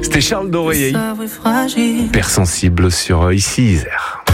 C'était Charles Doreillet, Père sensible sur Ici Isère.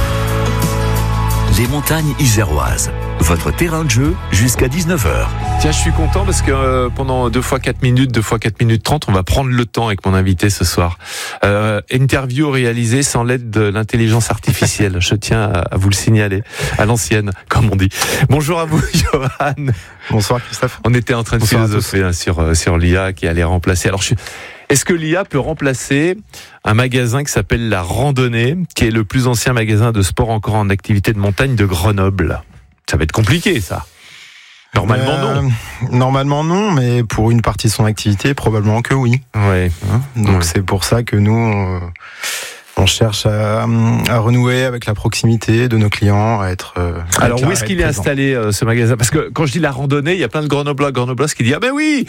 Les montagnes iséroises, votre terrain de jeu jusqu'à 19h. Tiens, je suis content parce que pendant 2 fois 4 minutes, 2 fois 4 minutes 30, on va prendre le temps avec mon invité ce soir. Interview réalisée sans l'aide de l'intelligence artificielle. Je tiens à vous le signaler, à l'ancienne, comme on dit. Bonjour à vous, Johan. Bonsoir, Christophe. On était en train de philosopher sur l'IA qui allait remplacer. Alors, est-ce que l'IA peut remplacer un magasin qui s'appelle La Randonnée, qui est le plus ancien magasin de sport encore en activité de montagne de Grenoble? Ça va être compliqué, ça. Normalement, non. Normalement, non, mais pour une partie de son activité, probablement que oui. Ouais. Donc, c'est pour ça que nous, on cherche à renouer avec la proximité de nos clients, à être. Alors, où est-ce qu'il est installé, ce magasin? Parce que quand je dis La Randonnée, il y a plein de Grenoblois qui disent: ah ben oui,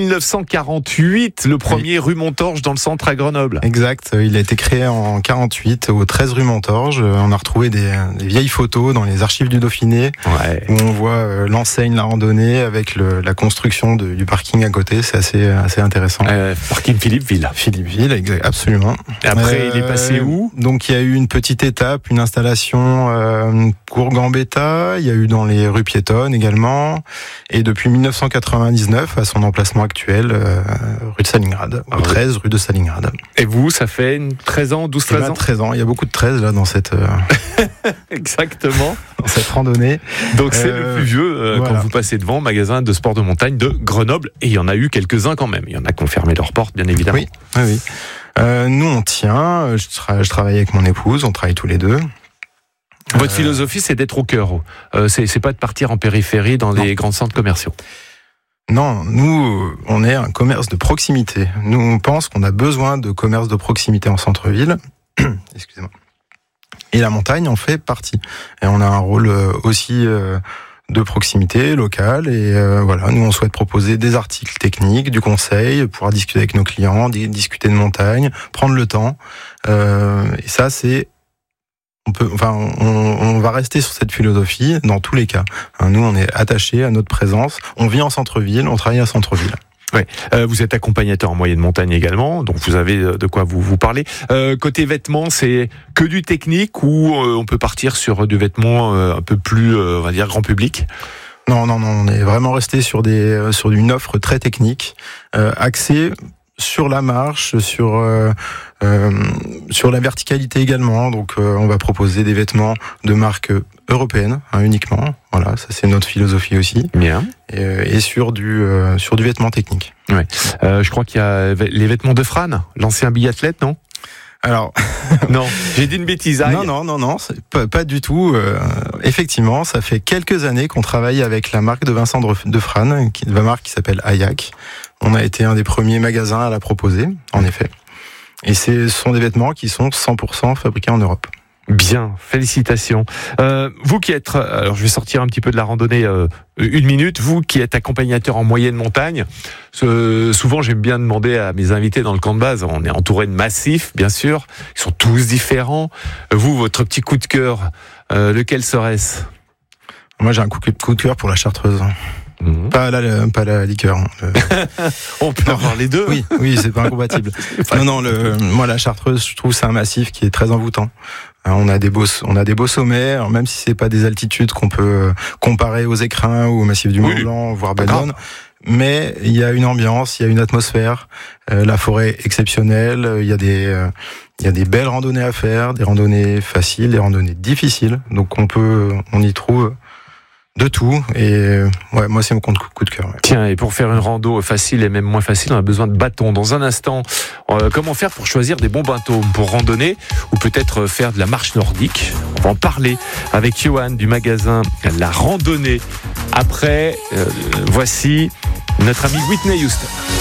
1948, le premier rue Montorge dans le centre à Grenoble. Exact. Il a été créé en 48 au 13 rue Montorge. On a retrouvé des vieilles photos dans les archives du Dauphiné, où on voit l'enseigne La Randonnée avec la construction du parking à côté. C'est assez intéressant. Parking Philippeville. Philippeville, absolument. Et après, il est passé où? Donc il y a eu une petite étape, une installation cours Gambetta, il y a eu dans les rues piétonnes également, et depuis 1999 à son emplacement actuel, rue de Stalingrad, 13 rue de Stalingrad. Et vous, ça fait 13 ans, 12-13 ans? 13 ans, il y a beaucoup de 13 là dans cette... Exactement. Dans cette randonnée. Donc c'est le plus vieux quand vous passez devant, magasin de sport de montagne de Grenoble, et il y en a eu quelques-uns quand même, il y en a qui ont fermé leurs portes bien évidemment. Oui. Nous on tient, je travaille avec mon épouse, on travaille tous les deux. Votre philosophie, c'est d'être au cœur, c'est pas de partir en périphérie dans les grands centres commerciaux. Non, nous on est un commerce de proximité. Nous on pense qu'on a besoin de commerce de proximité en centre-ville. Excusez-moi. Et la montagne en fait partie. Et on a un rôle aussi de proximité locale, et voilà, nous on souhaite proposer des articles techniques, du conseil, pouvoir discuter avec nos clients, discuter de montagne, prendre le temps, et ça c'est on va rester sur cette philosophie dans tous les cas. Nous on est attachés à notre présence, on vit en centre-ville, on travaille à centre-ville. Ouais. Vous êtes accompagnateur en moyenne montagne également, donc vous avez de quoi vous parler. Côté vêtements, c'est que du technique ou on peut partir sur du vêtement un peu plus, on va dire, grand public? Non, on est vraiment resté sur une offre très technique, axée sur la marche, sur la verticalité également. Donc on va proposer des vêtements de marque européenne uniquement. Voilà, ça c'est notre philosophie aussi. Bien. Et sur du vêtement technique. Ouais. Je crois qu'il y a les vêtements de Fran, l'ancien biathlète, non? Alors, non, j'ai dit une bêtise. Non, c'est pas du tout. Effectivement, ça fait quelques années qu'on travaille avec la marque de Vincent de Fran, la marque qui s'appelle Ayak. On a été un des premiers magasins à la proposer, en effet. Et ce sont des vêtements qui sont 100% fabriqués en Europe. Bien, félicitations. Vous qui êtes, alors je vais sortir un petit peu de la randonnée 1 minute, vous qui êtes accompagnateur en moyenne montagne, souvent j'aime bien demander à mes invités dans le camp de base, on est entouré de massifs bien sûr, ils sont tous différents. Vous, votre petit coup de cœur, lequel serait-ce? Moi j'ai un coup de cœur pour la chartreuse. Pas la liqueur. On peut avoir les deux. Oui, c'est pas incompatible. Moi la chartreuse, je trouve c'est un massif qui est très envoûtant. On a des beaux sommets, alors même si c'est pas des altitudes qu'on peut comparer aux Écrins ou au massif du Mont-Blanc, voire Bellone, mais il y a une ambiance, il y a une atmosphère, la forêt est exceptionnelle, il y a des belles randonnées à faire, des randonnées faciles, des randonnées difficiles, donc on y trouve de tout, et moi c'est mon coup de cœur. Ouais. Tiens, et pour faire une rando facile et même moins facile, on a besoin de bâtons. Dans un instant, comment faire pour choisir des bons bâtons pour randonner ou peut-être faire de la marche nordique? On va en parler avec Johan du magasin La Randonnée. Après, voici notre ami Whitney Houston.